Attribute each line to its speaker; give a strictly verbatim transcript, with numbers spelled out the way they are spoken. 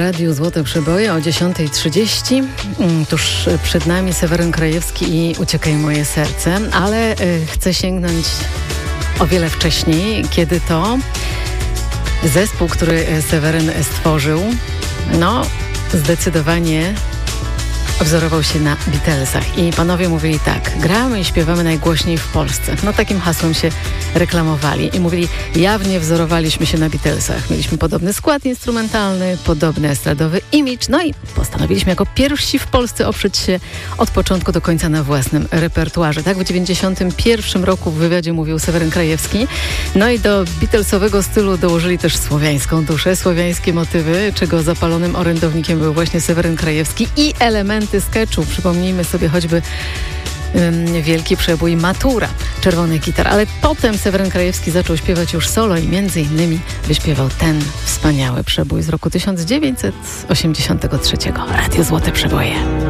Speaker 1: Radiu Złote Przeboje o dziesiąta trzydzieści. Tuż przed nami Seweryn Krajewski i Uciekaj moje serce, ale chcę sięgnąć o wiele wcześniej, kiedy to zespół, który Seweryn stworzył, no zdecydowanie wzorował się na Beatlesach i panowie mówili tak: gramy i śpiewamy najgłośniej w Polsce. No takim hasłem się reklamowali i mówili, jawnie wzorowaliśmy się na Beatlesach. Mieliśmy podobny skład instrumentalny, podobny estradowy imidż, no i postanowiliśmy jako pierwsi w Polsce oprzeć się od początku do końca na własnym repertuarze. Tak w dziewięćdziesiątym pierwszym roku w wywiadzie mówił Seweryn Krajewski. No i do Beatlesowego stylu dołożyli też słowiańską duszę, słowiańskie motywy, czego zapalonym orędownikiem był właśnie Seweryn Krajewski i elementy sketchu. Przypomnijmy sobie choćby um, wielki przebój Matura, Czerwony gitar. Ale potem Seweryn Krajewski zaczął śpiewać już solo i między innymi wyśpiewał ten wspaniały przebój z roku tysiąc dziewięćset osiemdziesiątego trzeciego. Radio Złote Przeboje.